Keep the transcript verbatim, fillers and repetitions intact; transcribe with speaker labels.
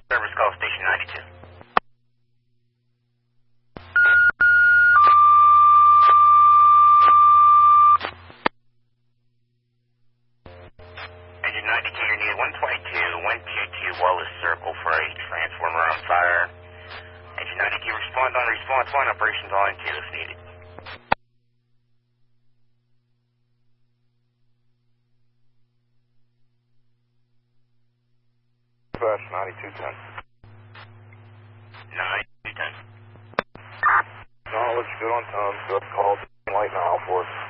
Speaker 1: Service call station ninety-two. Engine ninety-two, you're needed one twenty-two, one twenty-two Wallace Circle for a transformer on fire. Engine ninety-two, respond on response one, operations all into if needed.
Speaker 2: Dispatch ninety-two ten.
Speaker 1: ninety-two ten.
Speaker 2: Knowledge, good on time, so that's called light now for us.